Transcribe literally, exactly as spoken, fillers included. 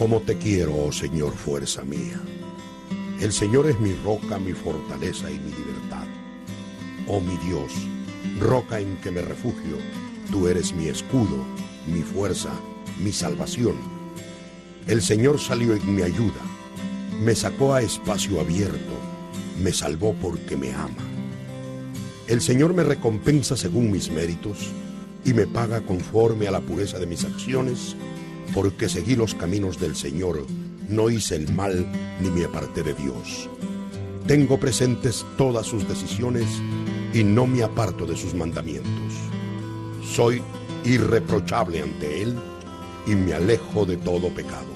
Cómo te quiero, oh Señor, fuerza mía. El Señor es mi roca, mi fortaleza y mi libertad. Oh mi Dios, roca en que me refugio, tú eres mi escudo, mi fuerza, mi salvación. El Señor salió en mi ayuda, me sacó a espacio abierto, me salvó porque me ama. El Señor me recompensa según mis méritos y me paga conforme a la pureza de mis acciones, porque seguí los caminos del Señor, no hice el mal ni me aparté de Dios. Tengo presentes todas sus decisiones y no me aparto de sus mandamientos. Soy irreprochable ante Él y me alejo de todo pecado.